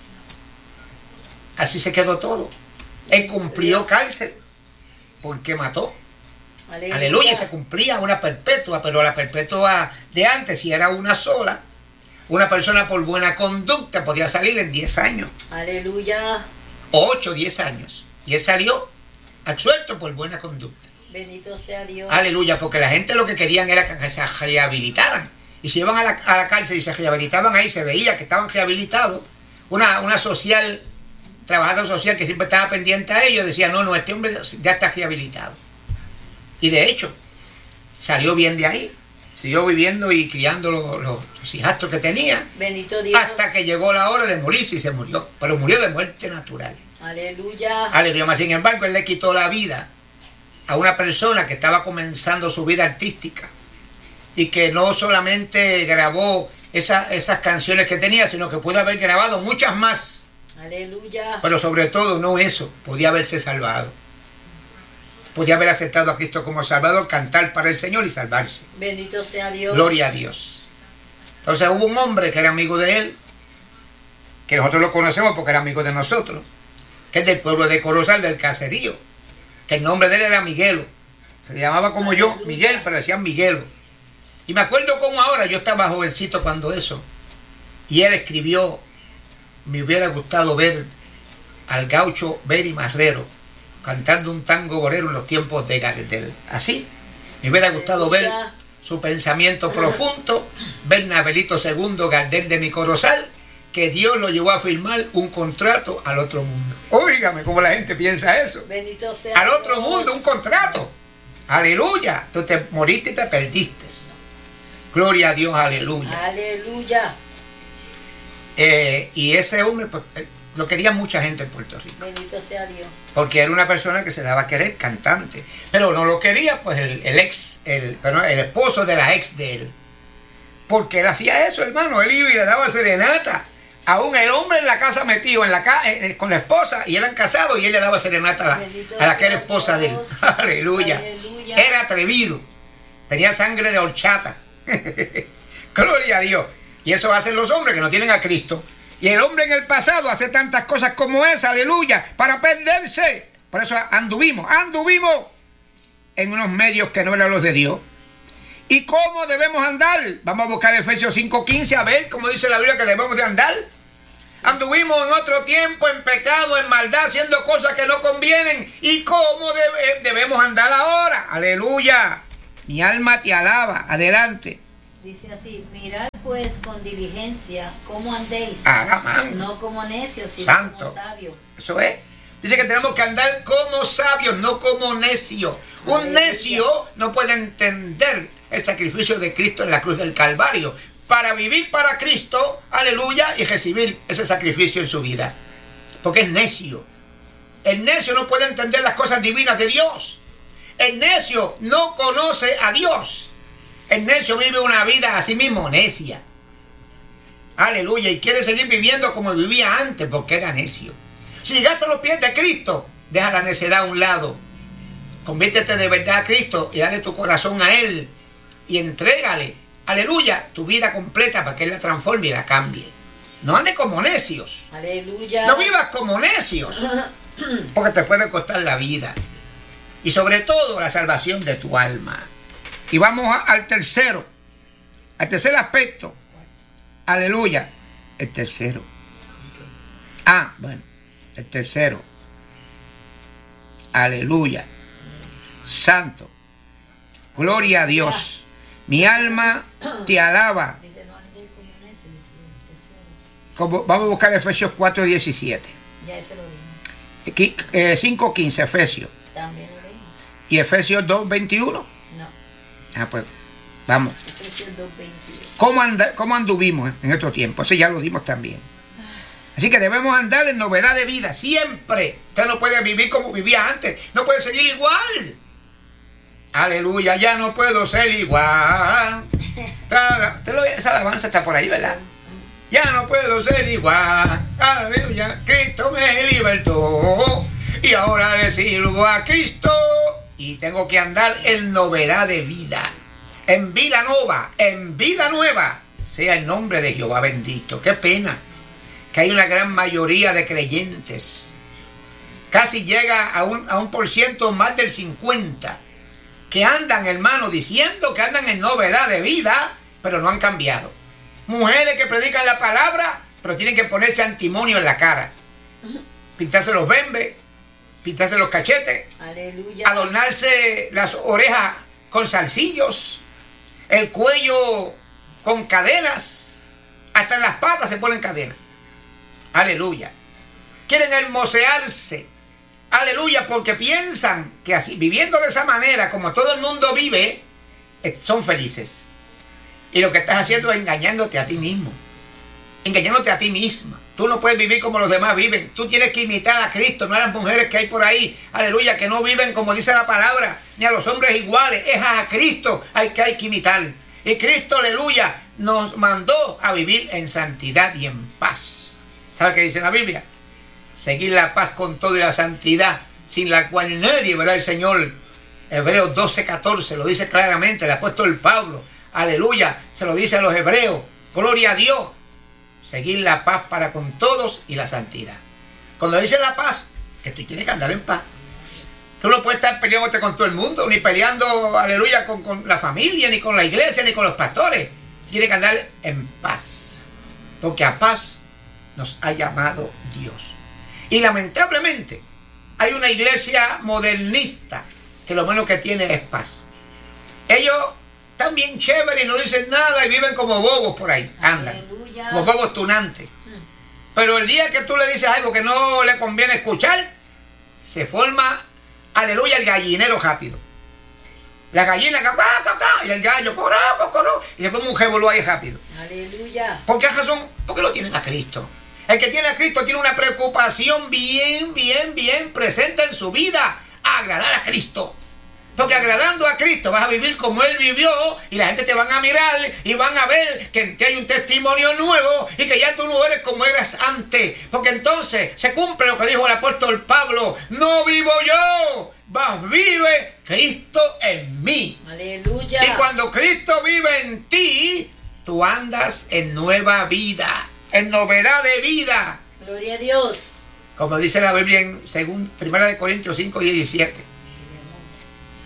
así se quedó todo. Él cumplió cárcel porque mató. Aleluya. Aleluya. Y se cumplía una perpetua, pero la perpetua de antes, si era una sola, una persona por buena conducta podía salir en 10 años. Aleluya. O 8, 10 años. Y él salió absuelto por buena conducta. Bendito sea Dios. Aleluya, porque la gente lo que querían era que se rehabilitaran. Y si iban a la cárcel y se rehabilitaban ahí, se veía que estaban rehabilitados. Una social, trabajadora social que siempre estaba pendiente a ellos, decía, no, este hombre ya está rehabilitado. Y de hecho, salió bien de ahí. Siguió viviendo y criando los hijastros que tenía. Bendito Dios. Hasta que llegó la hora de morirse y se murió. Pero murió de muerte natural. Aleluya. Aleluya. Mas sin embargo, él le quitó la vida a una persona que estaba comenzando su vida artística y que no solamente grabó esas canciones que tenía, sino que pudo haber grabado muchas más. Aleluya. Pero sobre todo no eso, podía haberse salvado. Podía haber aceptado a Cristo como Salvador, cantar para el Señor y salvarse. Bendito sea Dios. Gloria a Dios. Entonces hubo un hombre que era amigo de él, que nosotros lo conocemos porque era amigo de nosotros, que es del pueblo de Corozal, del caserío, que el nombre de él era Miguelo. Se llamaba como yo, Miguel, pero decían Miguelo. Y me acuerdo como ahora, yo estaba jovencito cuando eso, y él escribió, me hubiera gustado ver al gaucho Benny Marrero cantando un tango bolero en los tiempos de Gardel. Así, me hubiera gustado ver su pensamiento profundo, Bernabelito II Gardel de mi Corozal, que Dios lo llevó a firmar un contrato al otro mundo. Óigame cómo la gente piensa eso. Bendito sea al otro Dios. mundo, un contrato. Aleluya. Tú te moriste y te perdiste. Gloria a Dios, aleluya. Aleluya. Y ese hombre, pues, lo quería mucha gente en Puerto Rico. Bendito sea Dios. Porque era una persona que se daba a querer, cantante. Pero no lo quería, pues, el esposo de la ex de él. Porque él hacía eso, hermano. Él iba y le daba serenata. Aún el hombre en la casa metido con la esposa, y eran casados, y él le daba serenata a la que era esposa de él. Aleluya. Aleluya. Era atrevido. Tenía sangre de horchata. Gloria a Dios. Y eso hacen los hombres que no tienen a Cristo. Y el hombre en el pasado hace tantas cosas como esa, aleluya, para perderse. Por eso anduvimos en unos medios que no eran los de Dios. ¿Y cómo debemos andar? Vamos a buscar Efesios 5:15 a ver cómo dice la Biblia que debemos de andar. Anduvimos en otro tiempo en pecado, en maldad, haciendo cosas que no convienen. ¿Y cómo debemos andar ahora? Aleluya. Mi alma te alaba. Adelante. Dice así: mirad pues con diligencia cómo andéis, no como necios, sino Santo. como sabios. Eso es. Dice que tenemos que andar como sabios, no como necios. Un necio no puede entender el sacrificio de Cristo en la cruz del Calvario para vivir para Cristo, aleluya, y recibir ese sacrificio en su vida. Porque es necio. El necio no puede entender las cosas divinas de Dios. El necio no conoce a Dios. El necio vive una vida a sí mismo necia. Aleluya. Y quiere seguir viviendo como vivía antes porque era necio. Si llegaste a los pies de Cristo, deja la necedad a un lado. Conviértete de verdad a Cristo y dale tu corazón a Él. Y entrégale, aleluya, tu vida completa para que Él la transforme y la cambie. No andes como necios. Aleluya. No vivas como necios. Porque te puede costar la vida. Y sobre todo la salvación de tu alma. Y vamos al tercer aspecto. Aleluya. El tercero. El tercero. Aleluya. Santo. Gloria a Dios. Mi alma te alaba. Dice, no andéis como necios, dice el tercero. Vamos a buscar Efesios 4:17. Ya ese lo dijo. 5:15 Efesios. También lo dijo. ¿Y Efesios 2:21? No. Pues vamos. Efesios 2:22. ¿Cómo anduvimos en otro tiempo? Eso ya lo dimos también. Así que debemos andar en novedad de vida siempre. Usted no puede vivir como vivía antes. No puede seguir igual. Aleluya, ya no puedo ser igual. Esa alabanza está por ahí, ¿verdad? Ya no puedo ser igual. Aleluya, Cristo me libertó. Y ahora le sirvo a Cristo. Y tengo que andar en novedad de vida. En vida nueva. En vida nueva. Sea el nombre de Jehová bendito. Qué pena que hay una gran mayoría de creyentes. Casi llega a un por ciento más del 50%. Que andan, hermano, diciendo que andan en novedad de vida, pero no han cambiado. Mujeres que predican la palabra, pero tienen que ponerse antimonio en la cara. Pintarse los bembes, pintarse los cachetes. Aleluya. Adornarse las orejas con zarcillos, el cuello con cadenas, hasta en las patas se ponen cadenas. Aleluya. Quieren hermosearse. Aleluya, porque piensan que así, viviendo de esa manera, como todo el mundo vive, son felices. Y lo que estás haciendo es engañándote a ti mismo. Engañándote a ti misma. Tú no puedes vivir como los demás viven. Tú tienes que imitar a Cristo, no a las mujeres que hay por ahí. Aleluya, que no viven como dice la palabra, ni a los hombres iguales. Es a Cristo al que hay que imitar. Y Cristo, aleluya, nos mandó a vivir en santidad y en paz. ¿Sabe qué dice la Biblia? Seguir la paz con todo y la santidad, sin la cual nadie verá al Señor. Hebreos 12:14 lo dice claramente el apóstol Pablo. Aleluya, se lo dice a los hebreos. Gloria a Dios. Seguir la paz para con todos y la santidad. Cuando dice la paz, que tú tienes que andar en paz. Tú no puedes estar peleándote con todo el mundo, ni peleando, aleluya, con la familia, ni con la iglesia, ni con los pastores. Tienes que andar en paz. Porque a paz nos ha llamado Dios. Y lamentablemente hay una iglesia modernista que lo menos que tiene es paz. Ellos están bien chéveres y no dicen nada y viven como bobos por ahí. Andan. Aleluya. Como bobos tunantes. Pero el día que tú le dices algo que no le conviene escuchar, se forma, aleluya, el gallinero rápido. La gallina, y el gallo, y se forma un revolú ahí rápido. Aleluya. ¿Por qué razón? Porque lo tienen a Cristo. El que tiene a Cristo tiene una preocupación bien presente en su vida. Agradar a Cristo. Porque agradando a Cristo vas a vivir como Él vivió y la gente te van a mirar y van a ver que en ti hay un testimonio nuevo y que ya tú no eres como eras antes. Porque entonces se cumple lo que dijo el apóstol Pablo. No vivo yo, mas vive Cristo en mí. Aleluya. Y cuando Cristo vive en ti, tú andas en nueva vida, en novedad de vida. Gloria a Dios. Como dice la Biblia en 1 Corintios 5:17.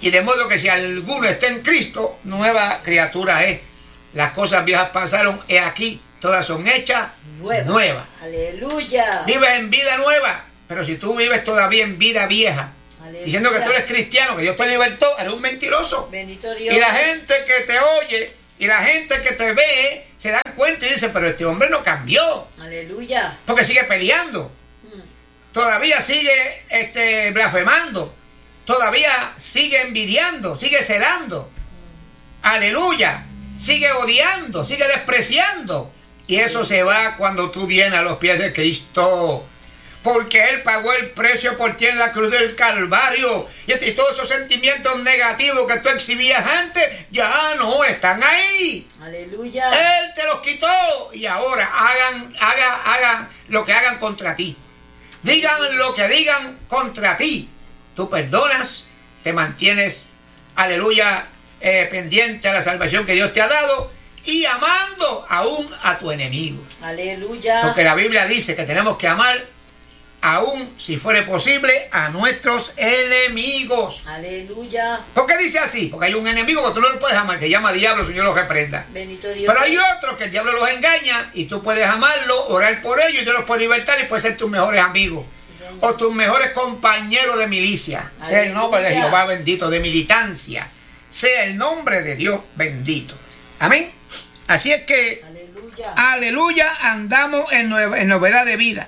Y de modo que si alguno está en Cristo, nueva criatura es. Las cosas viejas pasaron, he aquí, todas son hechas nuevas. Aleluya. Vives en vida nueva, pero si tú vives todavía en vida vieja, aleluya, diciendo que tú eres cristiano, que Dios te libertó, eres un mentiroso. Bendito Dios. Y la gente que te oye y la gente que te ve se dan cuenta y dice, pero este hombre no cambió. Aleluya. Porque sigue peleando. Todavía sigue blasfemando. Todavía sigue envidiando, sigue celando. Aleluya. Sigue odiando, sigue despreciando. Y eso se va cuando tú vienes a los pies de Cristo. Porque Él pagó el precio por ti en la cruz del Calvario. Y todos esos sentimientos negativos que tú exhibías antes, ya no están ahí. Aleluya. Él te los quitó. Y ahora hagan lo que hagan contra ti. Digan lo que digan contra ti. Tú perdonas, te mantienes, aleluya, pendiente a la salvación que Dios te ha dado y amando aún a tu enemigo. Aleluya. Porque la Biblia dice que tenemos que amar aún, si fuere posible, a nuestros enemigos. Aleluya. ¿Por qué dice así? Porque hay un enemigo que tú no lo puedes amar, que llama diablo, Señor los reprenda. Bendito Dios. Pero hay otros que el diablo los engaña y tú puedes amarlo, orar por ellos y te los puedes libertar y puedes ser tus mejores amigos. Sí, o tus mejores compañeros de milicia. Aleluya. Sea el nombre de Jehová bendito, de militancia. Sea el nombre de Dios bendito. Amén. Así es que, aleluya, andamos en novedad de vida.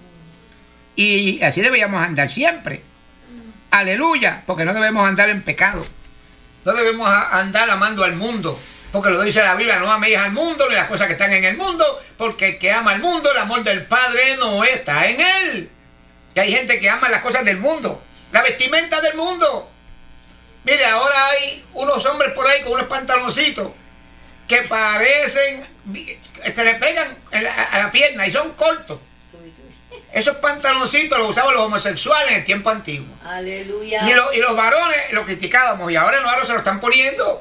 Y así deberíamos andar siempre. Aleluya, porque no debemos andar en pecado. No debemos andar amando al mundo. Porque lo dice la Biblia, no améis al mundo ni las cosas que están en el mundo, porque el que ama al mundo, el amor del Padre no está en él. Y hay gente que ama las cosas del mundo, la vestimenta del mundo. Mire, ahora hay unos hombres por ahí con unos pantaloncitos que parecen, le pegan a la pierna y son cortos. Esos pantaloncitos los usaban los homosexuales en el tiempo antiguo. Aleluya. Y los varones los criticábamos y ahora los varones se lo están poniendo.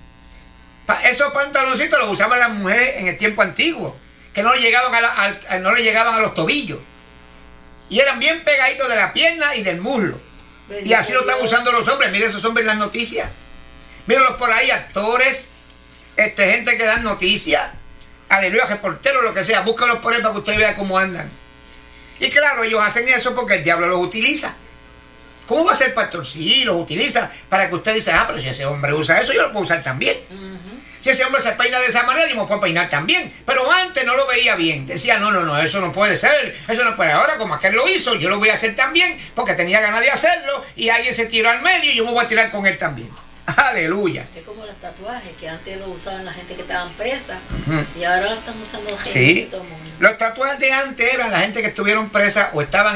Esos pantaloncitos los usaban las mujeres en el tiempo antiguo, que no le llegaban a los tobillos. Y eran bien pegaditos de la pierna y del muslo. Bendito y así lo están usando los hombres. Miren esos hombres en las noticias. Mírenlos por ahí, actores, gente que dan noticias. Aleluya, reporteros, lo que sea. Búscalos por ahí para que usted vea cómo andan. Y claro, ellos hacen eso porque el diablo los utiliza. ¿Cómo va a ser, pastor? Sí, los utiliza para que usted dice, pero si ese hombre usa eso, yo lo puedo usar también. Si ese hombre se peina de esa manera, yo me puedo peinar también. Pero antes no lo veía bien. Decía, no, eso no puede ser. Eso no puede. Ahora, como aquel lo hizo, yo lo voy a hacer también porque tenía ganas de hacerlo y alguien se tiró al medio y yo me voy a tirar con él también. Aleluya. Es como los tatuajes que antes lo usaban la gente que estaban presa y ahora lo están usando gente. Sí. Los tatuajes de antes eran la gente que estuvieron presas o estaban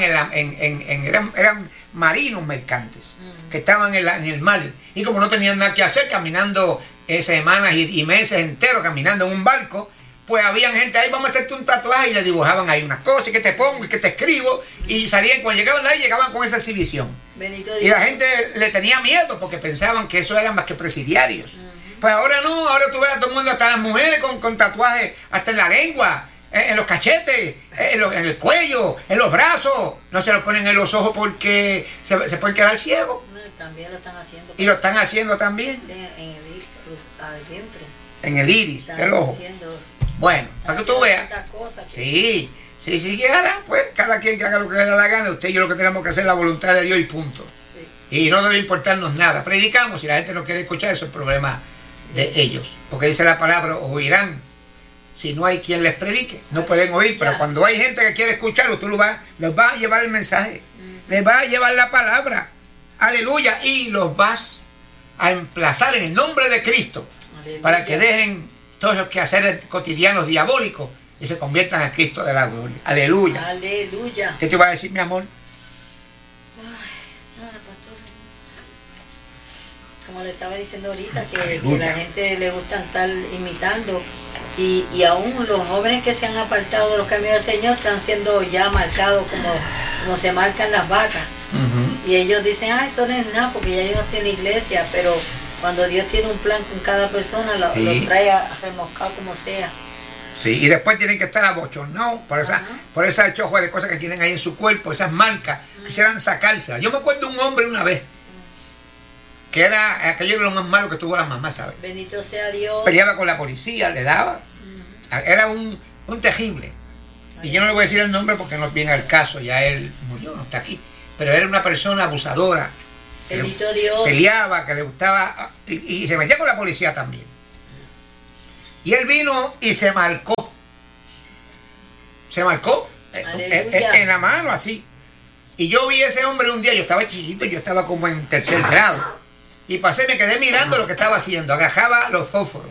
eran marinos mercantes que estaban en el mar y como no tenían nada que hacer caminando semanas y meses enteros caminando en un barco, pues habían gente ahí, vamos a hacerte un tatuaje y le dibujaban ahí unas cosas que te pongo y que te escribo y salían, cuando llegaban de ahí llegaban con esa exhibición. Y la gente le tenía miedo porque pensaban que eso eran más que presidiarios. Pues ahora no, ahora tú ves a todo el mundo, hasta las mujeres con tatuajes hasta en la lengua, en los cachetes, en el cuello, en los brazos. No se lo ponen en los ojos porque se pueden quedar ciegos. También lo están haciendo. Y lo están haciendo también. Sí, adentro. En el iris, el ojo. Bueno, para que tú veas. Sí, si quieran, pues cada quien que haga lo que le da la gana. Usted y yo lo que tenemos que hacer es la voluntad de Dios y punto. Sí. Y no debe importarnos nada. Predicamos, si la gente no quiere escuchar, eso es problema de ellos. Porque dice la palabra, oirán si no hay quien les predique. No pueden oír, pero cuando hay gente que quiere escucharlo, tú les vas a llevar el mensaje. Les vas a llevar la palabra. Aleluya. Y los vas a emplazar en el nombre de Cristo. Aleluya. Para que dejen todos esos quehaceres cotidianos diabólicos y se conviertan en Cristo de la gloria. Aleluya. Aleluya. ¿Qué te iba a decir, mi amor? Nada, pastor. Como le estaba diciendo ahorita, que la gente le gusta estar imitando y aún los jóvenes que se han apartado de los caminos del Señor están siendo ya marcados como se marcan las vacas. Y ellos dicen, eso no es nada porque ya ellos no tienen iglesia, pero cuando Dios tiene un plan con cada persona, lo trae a remoscar como sea. Sí, y después tienen que estar abochornados por esa chojo de cosas que tienen ahí en su cuerpo, esas marcas, quisieran sacárselas. Yo me acuerdo de un hombre una vez que era aquello era lo más malo que tuvo la mamá, ¿sabes? Bendito sea Dios. Peleaba con la policía, le daba. Era un tejible. Y yo no le voy a decir el nombre porque no viene al caso, ya él murió, no está aquí. Pero era una persona abusadora. Bendito Dios. Peleaba, que le gustaba, y se metía con la policía también. Y él vino y se marcó. Se marcó en la mano así. Y yo vi a ese hombre un día, yo estaba chiquito, yo estaba como en tercer grado. Y pasé, me quedé mirando lo que estaba haciendo. Agajaba los fósforos.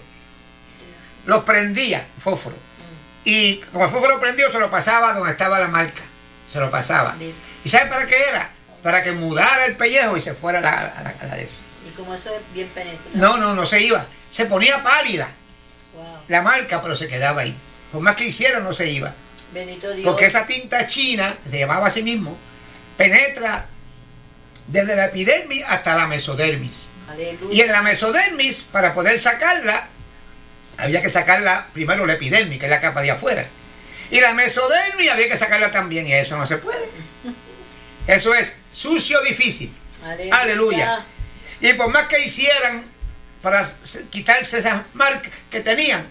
Los prendía, fósforo. Y como el fósforo prendió, se lo pasaba donde estaba la marca. Se lo pasaba. ¿Y sabe para qué era? Para que mudara el pellejo y se fuera la de eso. Y como eso es bien penetrante. No se iba. Se ponía pálida. Wow. La marca, pero se quedaba ahí. Por más que hiciera, no se iba. Bendito Dios. Porque esa tinta china, se llamaba a sí mismo, penetra desde la epidermis hasta la mesodermis. Aleluya. Y en la mesodermis, para poder sacarla, había que sacarla primero la epidermis, que es la capa de afuera. Y la mesodermis había que sacarla también, y eso no se puede. Eso es sucio, difícil. Aleluya. Aleluya. Y por más que hicieran para quitarse esas marcas que tenían,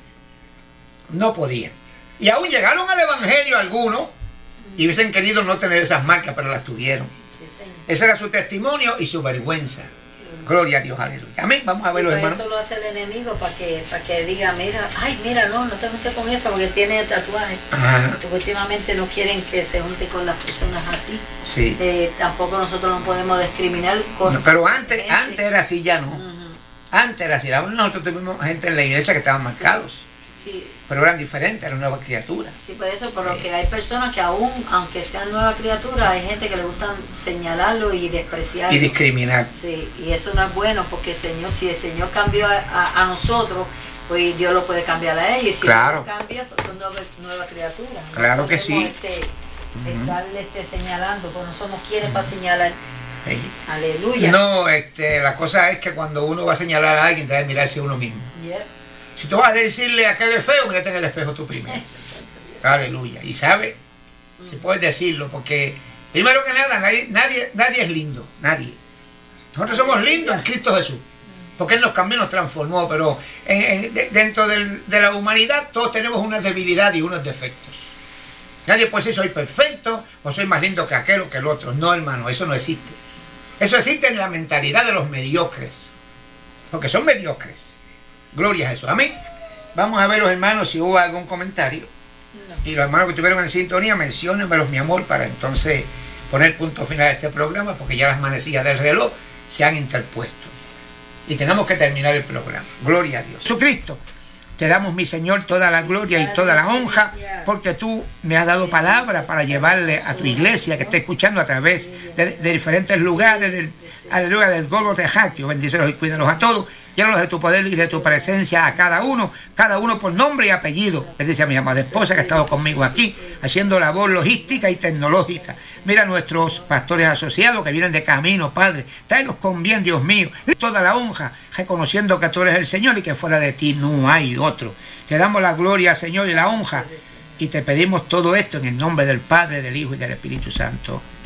no podían. Y aún llegaron al evangelio algunos y hubiesen querido no tener esas marcas, pero las tuvieron. Sí, señor. Ese era su testimonio y su vergüenza. Gloria a Dios, aleluya. Amén. Vamos a verlo, hermano. Eso lo hace el enemigo para que diga, mira, ay, mira, no te juntes con esa porque tiene tatuaje. Porque últimamente no quieren que se junte con las personas así. Sí. Tampoco nosotros no podemos discriminar cosas. No, pero antes era así, ya no. Antes era así. Nosotros tuvimos gente en la iglesia que estaban marcados. Sí. Pero eran diferentes, eran nuevas criaturas. Sí, por eso, por lo que hay personas que aún, aunque sean nuevas criaturas, hay gente que le gusta señalarlo y despreciarlo. Y discriminar. Sí, y eso no es bueno, porque el Señor, si el Señor cambió a nosotros, pues Dios lo puede cambiar a ellos. Y si claro. no cambia, pues son nuevas criaturas. Claro no que sí. Estarle señalando, pues no somos quienes para señalar. Sí. Aleluya. No, la cosa es que cuando uno va a señalar a alguien, debe mirarse a uno mismo. Yeah. Si tú vas a decirle a aquel es feo, mírate en el espejo tú primero. Aleluya. Y sabe, si puedes decirlo, porque primero que nada, nadie es lindo, nadie. Nosotros somos lindos en Cristo Jesús, porque Él nos cambió, nos transformó, pero dentro de la humanidad todos tenemos una debilidad y unos defectos. Nadie puede decir soy perfecto o soy más lindo que aquel o que el otro. No, hermano, eso no existe. Eso existe en la mentalidad de los mediocres, porque son mediocres. Gloria a Jesús. Amén. Vamos a ver, los hermanos, si hubo algún comentario. No. Y los hermanos que estuvieron en sintonía, menciónenmelos, mi amor, para entonces poner punto final a este programa, porque ya las manecillas del reloj se han interpuesto. Y tenemos que terminar el programa. Gloria a Dios. Jesucristo, te damos, mi Señor, toda la gloria y toda la honra, porque tú me has dado palabra para llevarle a tu iglesia que está escuchando a través de diferentes lugares, aleluya, del Golgo Terráqueo. Bendícelos y cuídalos a todos. Llénalos de tu poder y de tu presencia a cada uno por nombre y apellido. Bendice a mi amada esposa que ha estado conmigo aquí, haciendo labor logística y tecnológica. Mira a nuestros pastores asociados que vienen de camino, Padre. Tráelos con bien, Dios mío. Toda la honra, reconociendo que tú eres el Señor y que fuera de ti no hay otro. Te damos la gloria, Señor, y la honra. Y te pedimos todo esto en el nombre del Padre, del Hijo y del Espíritu Santo.